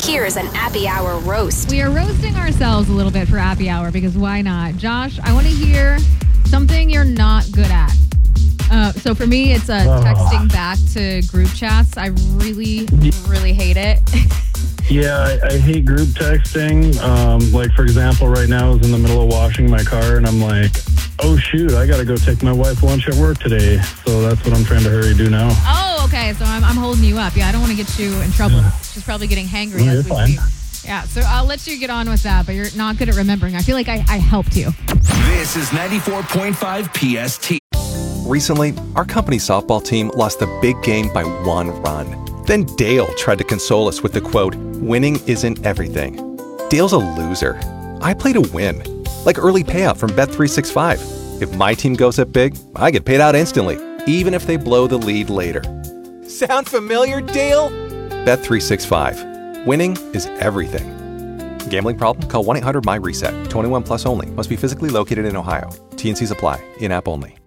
Here's an Appy Hour roast. We are roasting ourselves a little bit for Appy Hour because why not? Josh, I want to hear something you're not good at. So for me, it's texting back to group chats. I really, really hate it. Yeah, I hate group texting. Like, for example, right now I was in the middle of washing my car and I'm like, oh, shoot, I got to go take my wife lunch at work today. So that's what I'm trying to hurry do now. Oh, okay. So I'm holding you up. Yeah, I don't want to get you in trouble. She's probably getting hangry as we speak. Yeah, so I'll let you get on with that, but you're not good at remembering. I feel like I helped you. This is 94.5 PST. Recently, our company softball team lost the big game by 1 run. Then Dale tried to console us with the quote, "Winning isn't everything." Dale's a loser. I play to win. Like early payout from Bet365. If my team goes up big, I get paid out instantly, even if they blow the lead later. Sound familiar, Dale? Bet365. Winning is everything. Gambling problem? Call 1-800-MY-RESET. 21 plus only. Must be physically located in Ohio. T&Cs apply. In-app only.